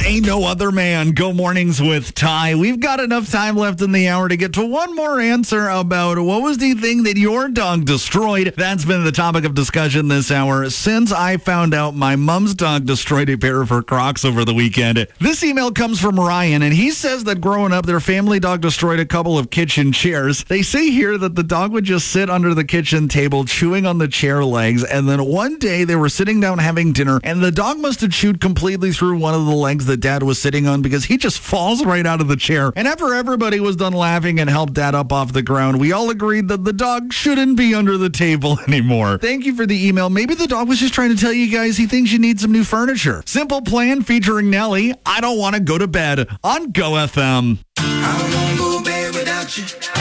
Ain't No Other Man. Go mornings with Ty. We've got enough time left in the hour to get to one more answer about what was the thing that your dog destroyed. That's been the topic of discussion this hour since I found out my mom's dog destroyed a pair of her Crocs over the weekend. This email comes from Ryan, and he says that growing up, their family dog destroyed a couple of kitchen chairs. They say here that the dog would just sit under the kitchen table chewing on the chair legs, and then one day they were sitting down having dinner, and the dog must have chewed completely through one of the legs that Dad was sitting on because he just falls right out of the chair. And after everybody was done laughing and helped Dad up off the ground, we all agreed that the dog shouldn't be under the table anymore. Thank you for the email. Maybe the dog was just trying to tell you guys he thinks you need some new furniture. Simple Plan featuring Nelly, I Don't Want to Go to Bed on Go FM. I won't go to bed without you.